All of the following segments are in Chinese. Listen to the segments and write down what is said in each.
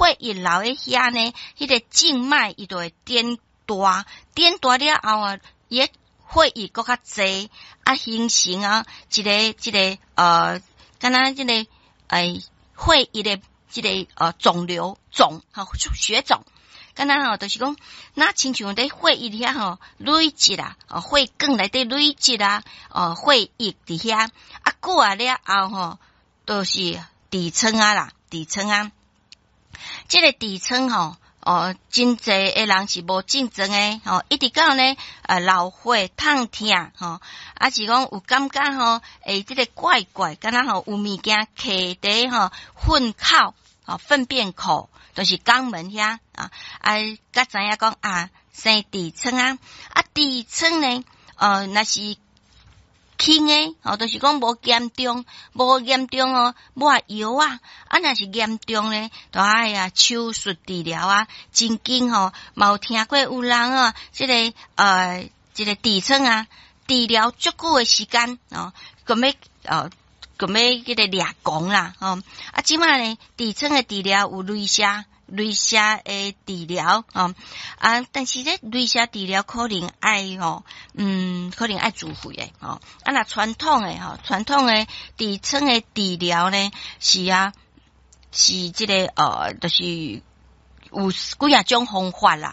血液流诶遐呢，迄个静脉伊就会颠大，颠大了后啊，伊血液搁较济，啊形成啊一个敢若这个血液的这个肿瘤血肿。敢若就是讲，那亲像在血液遐累积啦，血管内底累积啦，血液伫遐啊过啊了后都是痔疮啊啦，痔疮啊，这个痔疮真侪诶人是无症状诶，一直到呢流血痛痛啊是讲有感觉这个怪怪，敢若有物件卡伫粪口粪便口。就是肛门遐甲知影讲生痔疮啊，痔疮呢，若是轻诶，就是讲无严重抹药若是严重咧，就手术治疗真紧嘛有听过有人这个痔疮治疗足久诶时间咁要迄个掠狂啦即摆呢痔疮诶治疗有镭射诶治疗但是咧镭射治疗可能爱自费诶若传统诶痔疮诶治疗呢是这个就是有几啊种方法啦，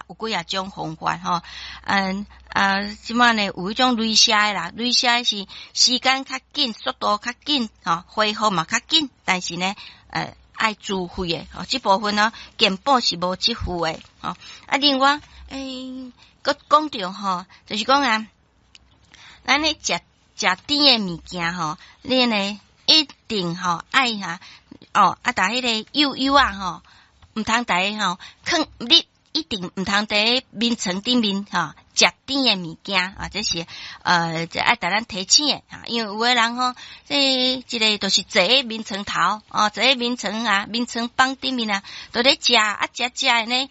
即摆呢有迄种镭射诶啦，镭射是时间较紧，速度较紧恢复嘛较紧，但是呢爱自费诶这部分健保是无支付诶另外佮讲到就是讲咱咧食甜诶物件你呢一定爱逐迄个幼毋通伫你一定毋通伫面床顶面食甜诶物件这是这爱逐咱提醒诶因为有诶人这个就是坐喺面床头坐喺面床板顶面都咧食食诶呢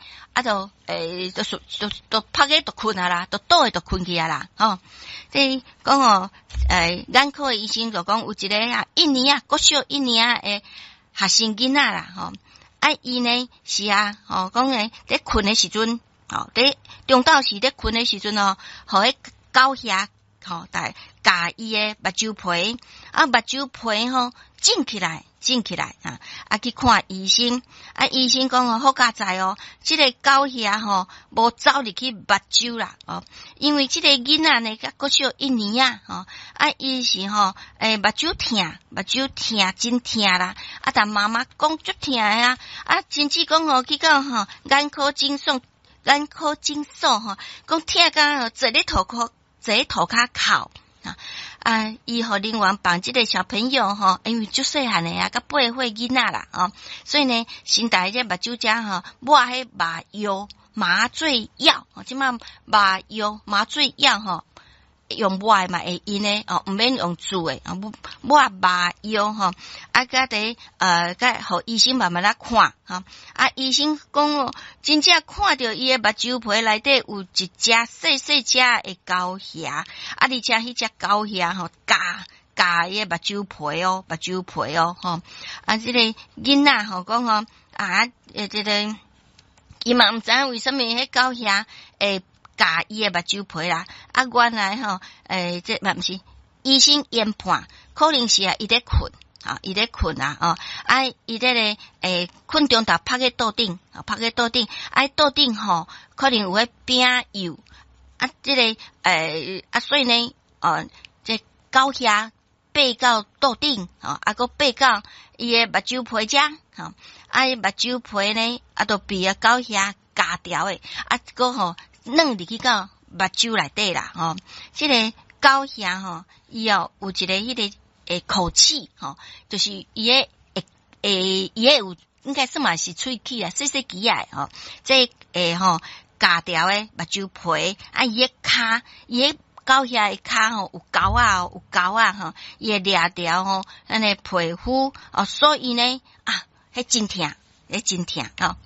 都拍个都困啊啦，都倒诶都困去啊啦即讲眼科诶医生就讲有一个1年国小1年诶学生囡仔啦伊呢是讲咧在困诶时阵在中昼时咧困诶时阵互迄狗遐夹伊诶目睭皮目睭皮肿起来去看医生医生讲好佳在这个狗遐无走入去目睭啦因为这个囡仔呢甲国小1年伊是目睭疼真疼啦但妈妈讲足疼诶甚至讲去到眼科诊所讲疼甲坐咧涂骹哭伊互另外帮这个小朋友因为足细汉诶甲8岁囡仔啦所以呢先带这目睭遮抹迄麻醉药即摆麻醉药用抹诶嘛会用诶毋免用注诶抹麻药甲伫甲互医生慢慢来看医生讲真正看到伊诶目睭皮内底有一只细只诶狗遐而且迄只狗遐夹伊诶目睭皮这个囡仔讲这个伊嘛毋知影为什么迄狗遐会夹伊诶目睭皮啦原来这嘛毋是医生研判可能是伊在困伊在困伊在咧困中头拍个桌顶倒顶可能有迄饼油这个所以呢这狗遐爬到桌顶佫爬到伊诶目睭皮遮伊目睭皮呢都被狗遐夹掉诶佫软入去到目睭内底啦这个狗遐伊有一个迄个口气就是伊诶有应该算嘛是喙齿细支这夹掉诶目睭皮伊诶骹伊诶狗遐诶骹有钩伊会掠掉咱诶皮肤所以呢迄真疼